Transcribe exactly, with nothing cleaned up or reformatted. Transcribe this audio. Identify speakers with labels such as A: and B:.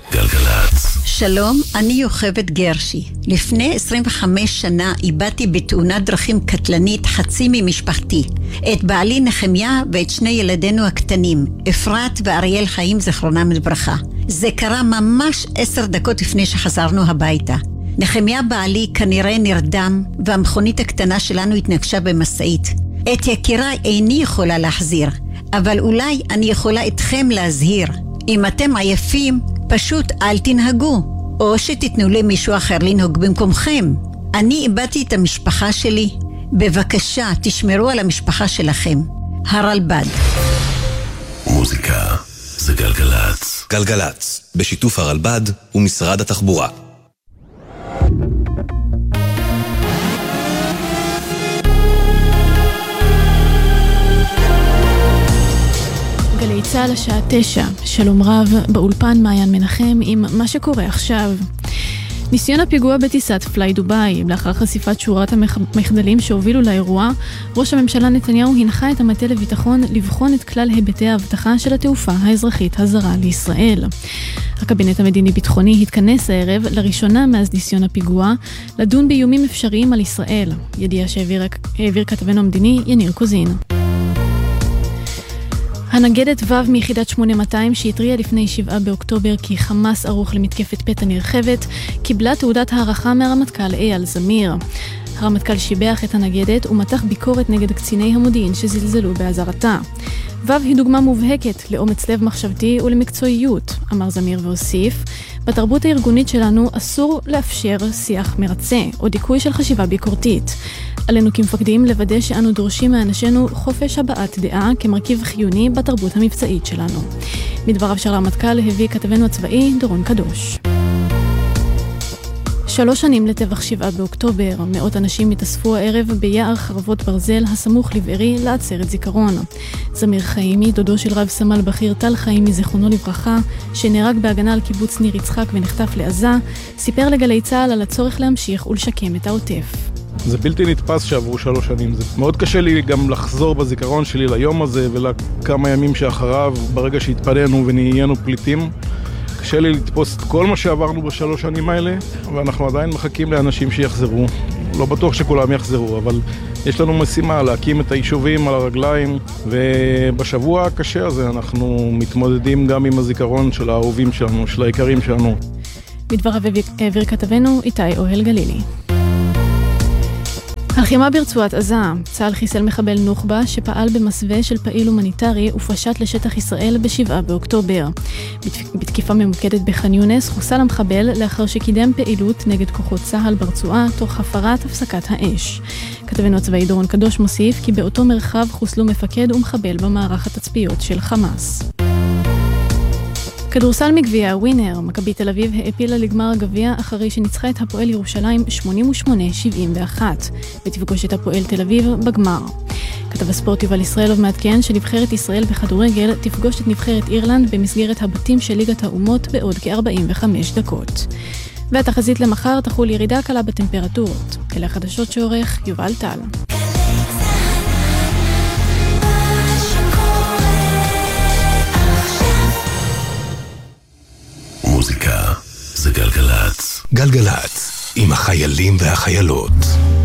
A: גלגלץ.
B: שלום, אני יוכבד גרשי. לפני עשרים וחמש שנה איבדתי בתאונת דרכים קטלנית חצי ממשפחתי. את בעלי נחמיה ואת שני ילדינו הקטנים, אפרת ואריאל חיים זכרונם לברכה. זה קרה ממש עשר דקות לפני שחזרנו הביתה. נחמיה בעלי כנראה נרדם והמכונית הקטנה שלנו התנגשה במסעית. את יקיריי איני יכולה להחזיר, אבל אולי אני יכולה אתכם להזהיר. אם אתם עייפים, פשוט אל תנהגו, או שתתנו למישהו אחר לנהוג במקומכם. אני איבדתי את המשפחה שלי. בבקשה, תשמרו על המשפחה שלכם. הרלב"ד.
A: מוזיקה זה גלגלץ.
C: גלגלץ, בשיתוף הרלב"ד ומשרד התחבורה.
D: גלי צהל השעה תשע, שלום רב, באולפן מעיין מנחם עם מה שקורה עכשיו. ניסיון הפיגוע בטיסת פליי דוביי, לאחר חשיפת שורת המחדלים שהובילו לאירוע, ראש הממשלה נתניהו הנחה את המטה לביטחון לבחון את כלל היבטי ההבטחה של התעופה האזרחית הזרה לישראל. הקבינט המדיני-ביטחוני התכנס הערב לראשונה מאז ניסיון הפיגוע, לדון באיומים אפשריים על ישראל. ידיעה שהעביר כתבנו המדיני יניר קוזין. הנגדת ו' מיחידת שמונה מאתיים שהתריעה לפני שבעה באוקטובר כי חמאס ערוך למתקפת פתע נרחבת, קיבלה תעודת הערכה מהרמטכ"ל אייל זמיר. הרמטכ"ל שיבח את הנגדת ומתח ביקורת נגד קציני המודיעין שזלזלו בעזרתה. ו' היא דוגמה מובהקת לאומץ לב מחשבתי ולמקצועיות, אמר זמיר והוסיף, בתרבות הארגונית שלנו אסור לאפשר שיח מרצה או דיכוי של חשיבה ביקורתית. עלינו כמפקדים לוודא שאנו דורשים מאנשינו חופש הבעת דעה כמרכיב חיוני בתרבות המבצעית שלנו. מדבריו של הרמטכ"ל הביא כתבנו הצבאי דורון קדוש. שלוש שנים לטבח שבעה באוקטובר, מאות אנשים התאספו הערב ביער חרבות ברזל הסמוך לבארי לעצרת זיכרון. זמיר חיימי, דודו של רב סמל בכיר טל חיימי זיכרונו לברכה, שנהרג בהגנה על קיבוץ ניר יצחק ונחטף לעזה, סיפר לגלי צהל על הצורך להמשיך ולשקם את העוטף.
E: זה בלתי נתפס שעברו שלוש שנים. זה מאוד קשה לי גם לחזור בזיכרון שלי ליום הזה ולכמה ימים שאחריו, ברגע שהתפנינו ונהיינו פליטים. קשה לי לתפוס את כל מה שעברנו בשלוש שנים האלה, ואנחנו עדיין מחכים לאנשים שיחזרו. לא בטוח שכולם יחזרו, אבל יש לנו משימה להקים את היישובים על הרגליים, ובשבוע הקשה הזה אנחנו מתמודדים גם עם הזיכרון של האהובים שלנו, של היקרים שלנו.
D: בדבריו העביר כתבנו איתי אוהל גלילי. הלחימה ברצועת עזה, צה"ל חיסל מחבל נוח'בה שפעל במסווה של פעיל הומניטרי ופשט לשטח ישראל בשבעה באוקטובר. בתקיפה ממוקדת בח'אן יונס חוסל המחבל לאחר שקידם פעילות נגד כוחות צה"ל ברצועה תוך הפרת הפסקת האש. כתבנו הצבאי דורון קדוש מוסיף כי באותו מרחב חוסלו מפקד ומחבל במערך התצפיות של חמאס. כדורסל מגביע ווינר, מכבי תל אביב העפילה לגמר הגביע אחרי שניצחה את הפועל ירושלים שמונים ושמונה שבעים ואחת, ותפגוש את הפועל תל אביב בגמר. כתב הספורט יובל ישראלוב מעדכן שנבחרת ישראל בכדורגל תפגוש את נבחרת אירלנד במסגרת הבתים של ליגת האומות בעוד כ-ארבעים וחמש דקות. והתחזית למחר תחול ירידה קלה בטמפרטורות. אלה החדשות שעורך יובל טל.
A: מוזיקה זה גלגלץ.
C: גלגלץ, עם החיילים והחיילות.